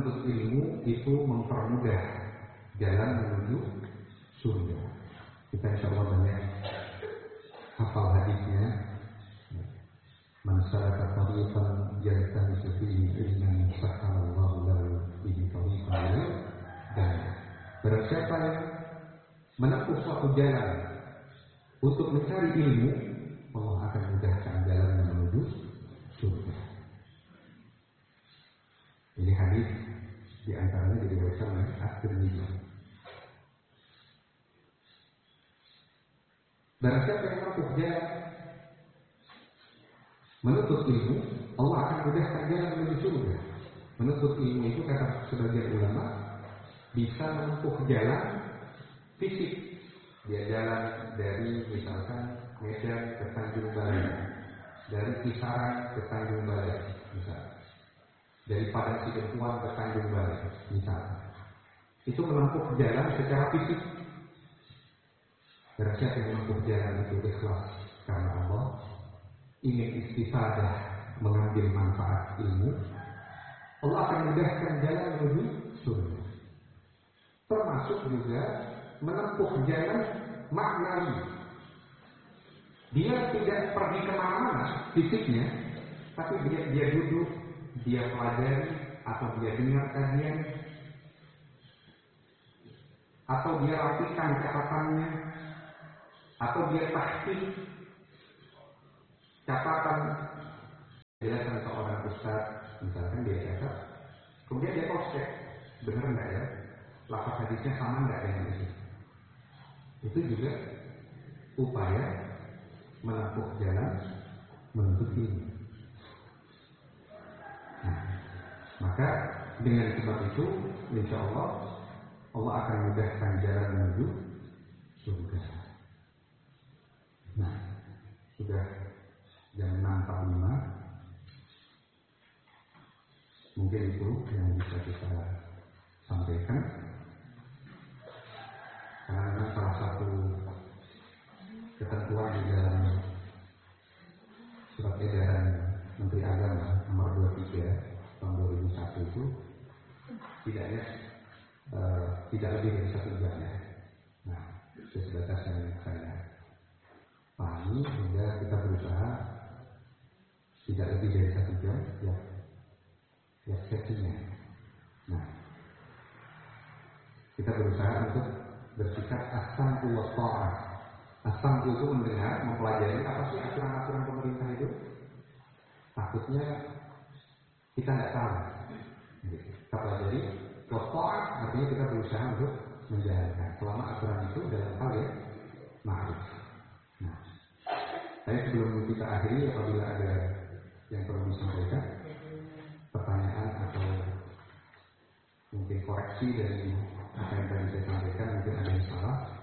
menuntut ilmu itu mempermudah jalan menuju surga. Kita insyaallah banyak hafal hadisnya. Man salaka tariqan yaltamisu fihi ilman sahhalallahu lahu bihi tariqan dan barang siapa yang menempuh suatu jalan untuk mencari ilmu, Allah akan mudahkan jalan menuju surga. Ini hadis di antaranya diriwayatkan oleh At-Tirmidzi. Barang siapa yang menempuh jalan menuntut ilmu, Allah akan mudahkan jalan menuju surga. Menuntut ilmu itu kata sebagian ulama bisa menempuh jalan fisik. Dia jalan dari misalkan Medan ke Tanjung Balai, dari Kisaran ke Tanjung Balai, misalnya dari Padang Sidempuan ke Tanjung Balai, misalnya. Itu menempuh jalan secara fisik. Barang siapa yang menempuh jalan itu ikhlas karena Allah, ingin istifadah mengambil manfaat ilmu, Allah akan mudahkan jalan menuju surga. Termasuk juga menempuh jalan maknawi. Dia tidak pergi kemana-mana fisiknya, tapi dia duduk, dia pelajari, atau dia dengar kajian, atau dia rapikan catatannya, atau dia tahqiq catatan. Jelaskan seorang ustaz, misalkan dia catat, kemudian dia cross check, benar nggak ya? Lafaz hadisnya sama nggak dengan itu? Itu juga upaya menempuh jalan menuntut ilmu. Nah, maka dengan sebab itu, insya Allah akan mudahkan jalan menuju surga. Nah, sudah jam 6.45. Mungkin itu yang bisa kita sampaikan. Karena salah satu ketentuan di dalam surat edaran Menteri Agama nomor 23 tahun 2001 itu tidak lebih dari 1 jam ya. Nah, sebatas yang saya pahami, sehingga kita berusaha tidak lebih dari 1 jam ya sesinya. Nah, kita berusaha untuk bersikap as-sam'u wa tha'ah. As-sam'u itu mendengar, mempelajari apa sih aturan-aturan pemerintah itu. Takutnya kita nggak tahu. Kita pelajari. Wa tha'ah artinya kita berusaha untuk menjalankan selama aturan itu dalam hal yang ma'ruf. Nah, tapi sebelum kita akhiri, apabila ada yang perlu disampaikan, pertanyaan atau mungkin koreksi dari apa yang tadi saya sampaikan, mungkin ada yang salah,